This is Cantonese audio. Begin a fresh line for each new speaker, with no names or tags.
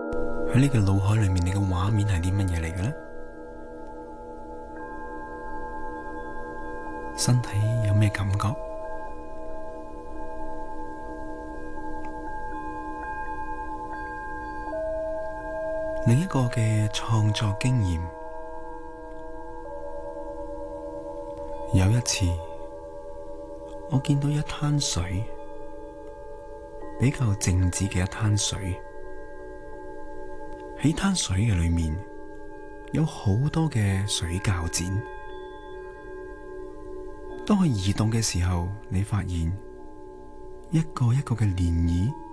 喺你嘅腦海裏面，你嘅畫面係啲乜嘢嚟嘅呢？身體有咩感覺？另一個嘅創作經驗，有一次我見到一灘水，比較靜止嘅一灘水，喺灘水嘅裏面有好多嘅水鉸剪，當佢移動嘅時候，你發現一個一個嘅漣漪